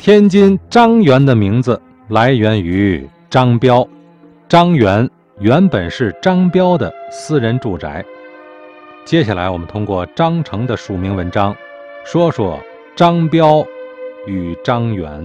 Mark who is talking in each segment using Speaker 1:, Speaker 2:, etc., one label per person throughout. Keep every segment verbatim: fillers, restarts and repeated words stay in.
Speaker 1: 天津张园的名字来源于张标，张园原本是张标的私人住宅。接下来我们通过张成的署名文章，说说张标与张园。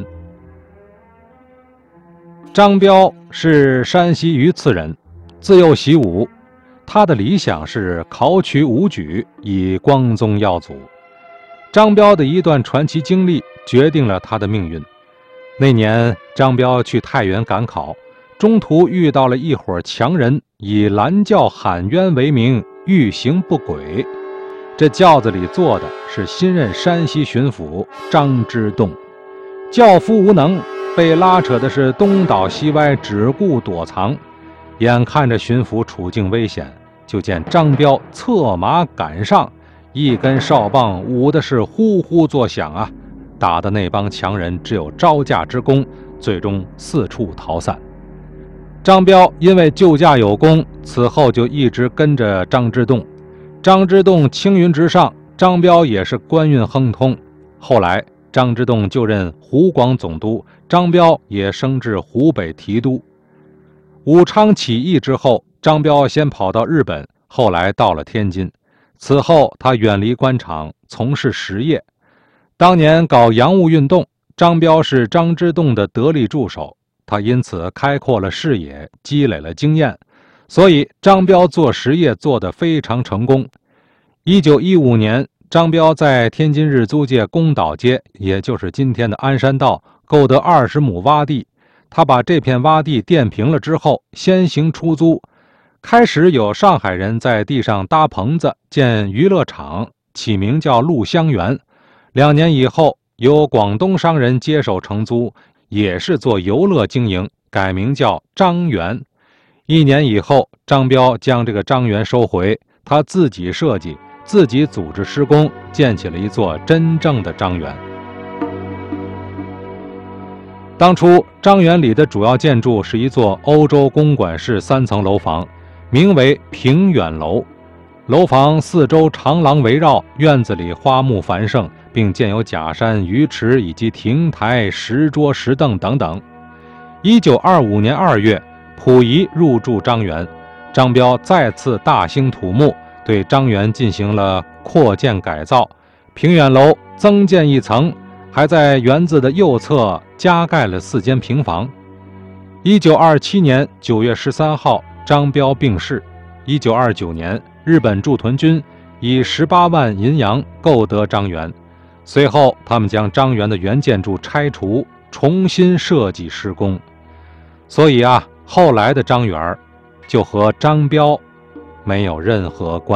Speaker 1: 张标是山西榆次人，自幼习武，他的理想是考取武举，以光宗耀祖。张标的一段传奇经历决定了他的命运。那年张标去太原赶考，中途遇到了一伙强人，以拦轿喊冤为名，欲行不轨。这轿子里坐的是新任山西巡抚张之洞，轿夫无能，被拉扯的是东倒西歪，只顾躲藏。眼看着巡抚处境危险，就见张标策马赶上，一根哨棒舞的是呼呼作响啊，打的那帮强人只有招架之功，最终四处逃散。张标因为救驾有功，此后就一直跟着张之洞。张之洞青云直上，张标也是官运亨通。后来张之洞就任湖广总督，张标也升至湖北提督。武昌起义之后，张标先跑到日本，后来到了天津。此后他远离官场，从事实业。当年搞洋务运动，张标是张之洞的得力助手，他因此开阔了视野，积累了经验，所以张标做实业做得非常成功。一九一五年，张标在天津日租界公岛街，也就是今天的鞍山道，购得二十亩洼地。他把这片洼地垫平了之后，先行出租。开始有上海人在地上搭棚子建娱乐场，起名叫陆香园。两年以后，由广东商人接手承租，也是做游乐经营，改名叫张园。一年以后，张标将这个张园收回，他自己设计，自己组织施工，建起了一座真正的张园。当初张园里的主要建筑是一座欧洲公馆式三层楼房，名为平远楼。楼房四周长廊围绕，院子里花木繁盛，并建有假山、鱼池以及亭台、石桌、石凳等等。一九二五年二月，溥仪入驻张园，张标再次大兴土木，对张园进行了扩建改造，平远楼增建一层，还在园子的右侧加盖了四间平房。一九二七年九月十三号，张标病逝。一九二九年，日本驻屯军以十八万银洋购得张园，随后他们将张园的原建筑拆除，重新设计施工。所以啊，后来的张园就和张标没有任何关系。